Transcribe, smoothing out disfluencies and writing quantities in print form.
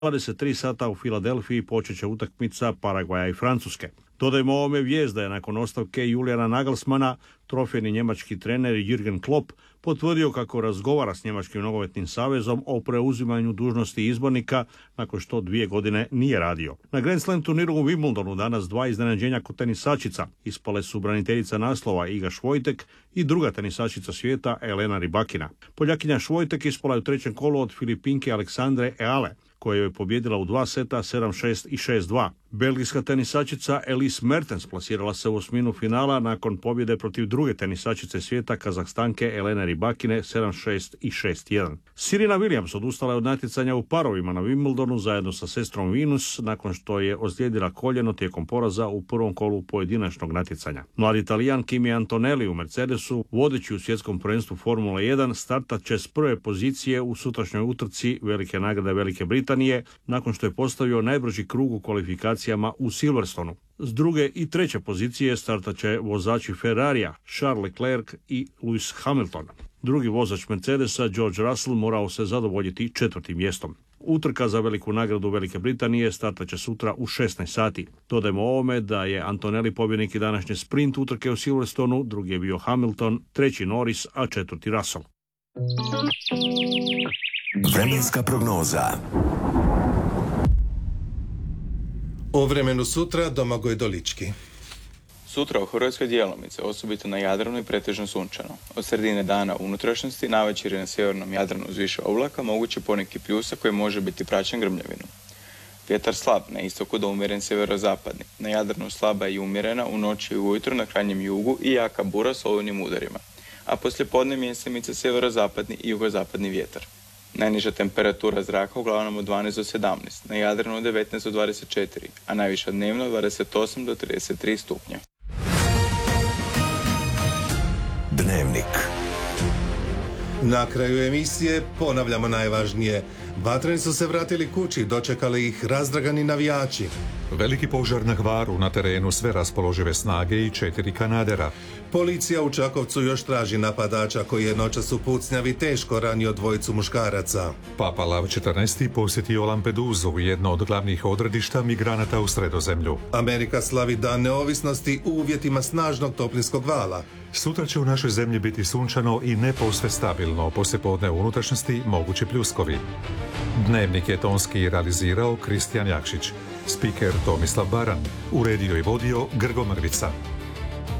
23 sata u Filadelfiji počet će utakmica Paragvaja i Francuske. Dodajmo ovome vijest da je nakon ostavke Julijana Nagelsmana trofejni njemački trener Jürgen Klopp potvrdio kako razgovara s Njemačkim nogometnim savezom o preuzimanju dužnosti izbornika nakon što 2 godine nije radio. Na Grand Slam turniru u Wimbledonu danas 2 iznenađenja kod tenisačica. Ispale su braniteljica naslova Iga Švojtek i druga tenisačica svijeta Elena Rybakina. Poljakinja Švojtek ispala je u trećem kolu od Filipinke Aleksandre Eale, koja je pobjedila u 2 seta 7-6 i 6-2. Belgijska tenisačica Elise Mertens plasirala se u osminu finala nakon pobjede protiv druge tenisačice svijeta Kazahstanke Elene Rybakine 7-6 i 6-1. Serena Williams odustala je od natjecanja u parovima na Wimbledonu zajedno sa sestrom Venus nakon što je ozlijedila koljeno tijekom poraza u prvom kolu pojedinačnog natjecanja. Mladi Italijan Kimi Antonelli u Mercedesu, vodeći u svjetskom prvenstvu Formule 1, startat će s prve pozicije u sutrašnjoj utrci Velike nagrade Velike Britanije nakon što je postavio najbrži krug u kvalifikacijama u Silverstonu. S druge i treće pozicije startat će vozači Ferrarija Charles Leclerc i Lewis Hamilton. Drugi vozač Mercedesa George Russell morao se zadovoljiti 4. mjestom. Utrka za Veliku nagradu Velike Britanije startat će sutra u 16 sati. Dodajmo ovome da je Antonelli pobjednik i današnje sprint utrke u Silverstonu, drugi je bio Hamilton, treći Norris, a četvrti Russell. Vremenska prognoza. O vremenu sutra Domagoj Dolički. Sutra u Hrvatskoj djelomice, osobito na Jadranu i pretežno sunčano. Od sredine dana u unutrašnjosti, navečer na sjevernom Jadranu uz više oblaka, moguće poneki pljusak koji može biti praćen grmljavinom. Vjetar slab, na istoku do umjeren sjeverozapadni. Na Jadranu slaba i umjerena, u noći i ujutro na krajnjem jugu i jaka bura s olujnim udarima. A poslijepodne mjesemice sjeverozapadni i jugozapadni vjetar. Najniža temperatura zraka uglavnom od 12 do 17, na Jadranu od 19 do 24, a najviša dnevno od 28 do 33 stupnja. Dnevnik. Na kraju emisije ponavljamo najvažnije. Vatreni su se vratili kući, dočekali ih razdragani navijači. Veliki požar na Hvaru, na terenu sve raspoložive snage i 4 kanadera. Policija u Čakovcu još traži napadača koji je noćas u pucnjavi teško ranio 2 muškaraca. Papa Lav XIV posjetio Lampeduzu, jedno od glavnih odredišta migranata u Sredozemlju. Amerika slavi dan neovisnosti u uvjetima snažnog toplinskog vala. Sutra će u našoj zemlji biti sunčano i ne posve stabilno, poslijepodne u unutrašnjosti mogući pljuskovi. Dnevnik je tonski realizirao Kristijan Jakšić, spiker Tomislav Baran, uredio i vodio Grgo Mrvica.